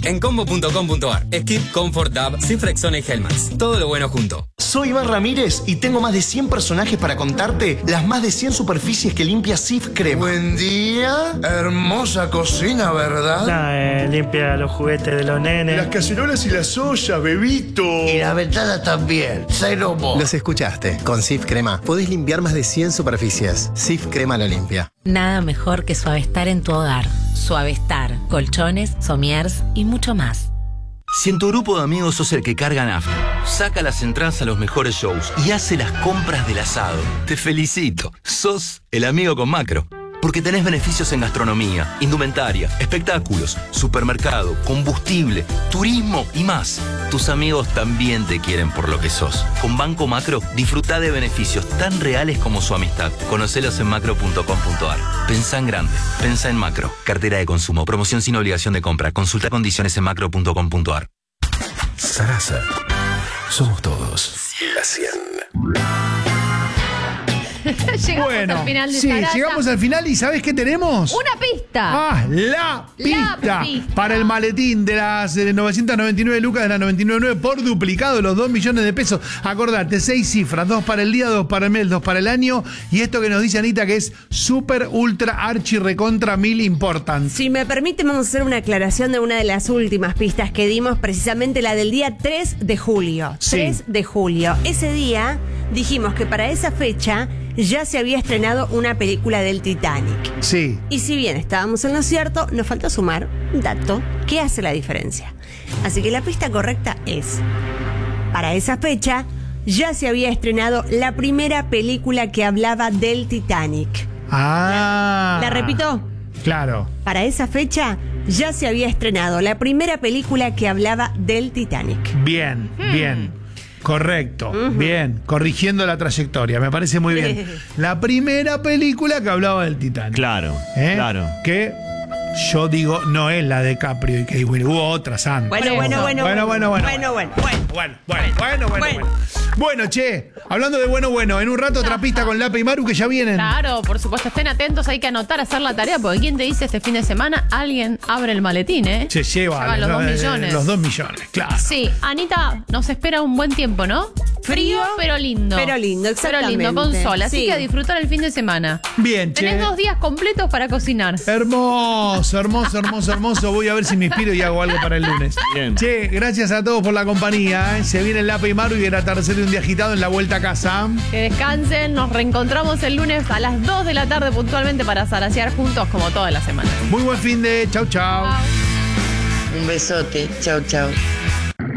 en combo.com.ar. Skip, Comfort, Dab, Cifrexona y Hellmann's. Todo lo bueno junto. Soy Iván Ramírez y tengo más de 100 personajes para contarte las más de 100 superficies que limpia Cif Crema. Buen día. Hermosa cocina, ¿verdad? Limpia los juguetes de los nenes. Las cacerolas y las ollas, bebito. Y la ventana también. Cero mo. Los escuchaste. Con Cif Crema podés limpiar más de 100 superficies. Cif Crema lo limpia. Nada mejor que Suavestar en tu hogar. Suavestar, colchones, somiers y mucho más. Si en tu grupo de amigos sos el que carga nafta, saca las entradas a los mejores shows y hace las compras del asado, te felicito. Sos el amigo con Macro. Porque tenés beneficios en gastronomía, indumentaria, espectáculos, supermercado, combustible, turismo y más. Tus amigos también te quieren por lo que sos. Con Banco Macro, disfrutá de beneficios tan reales como su amistad. Conocelos en macro.com.ar. Pensá en grande. Pensá en Macro. Cartera de consumo. Promoción sin obligación de compra. Consulta condiciones en macro.com.ar. Sarasa. Somos todos. La 100. Llegamos al final de Sarasa. Llegamos al final y ¿sabés qué tenemos? Una pista. La pista. Para el maletín de las 999 lucas de la 999 por duplicado, los 2 millones de pesos. Acordate, 6 cifras, 2 para el día, 2 para el mes, 2 para el año. Y esto que nos dice Anita que es super, ultra, archi, recontra, mil important. Si me permite, vamos a hacer una aclaración de una de las últimas pistas que dimos, precisamente la del día 3 de julio. Sí. 3 de julio. Ese día dijimos que para esa fecha ya se había estrenado una película del Titanic. Sí. Y si bien estábamos en lo cierto, nos falta sumar un dato que hace la diferencia. Así que la pista correcta es: para esa fecha ya se había estrenado la primera película que hablaba del Titanic. ¿La repito? Claro. Para esa fecha ya se había estrenado la primera película que hablaba del Titanic. Bien, bien. Correcto, bien, corrigiendo la trayectoria, me parece muy bien. La primera película que hablaba del Titanic. Claro, claro. Que yo digo, no es la de Caprio y Kate Winslet, hubo otras antes. Bueno, che, hablando de bueno, en un rato otra pista con Lape y Maru que ya vienen. Claro, por supuesto, estén atentos, hay que anotar, hacer la tarea, porque ¿quién te dice este fin de semana alguien abre el maletín, Se lleva los 2 millones. Los 2 millones, claro. Sí, Anita, nos espera un buen tiempo, ¿no? Frío, pero lindo. Pero lindo, exactamente. Pero lindo, con sol, así Sí. que a disfrutar el fin de semana. Bien, che. Tenés 2 días completos para cocinar. Hermoso. Voy a ver si me inspiro y hago algo para el lunes. Bien. Che, gracias a todos por la compañía. Se viene el Lape y Maru y el atardecer de un día agitado en la vuelta a casa. Que descansen, nos reencontramos el lunes a las 2 de la tarde puntualmente para zarasear juntos como toda la semana. Muy buen fin de. Chau. Un besote. Chau.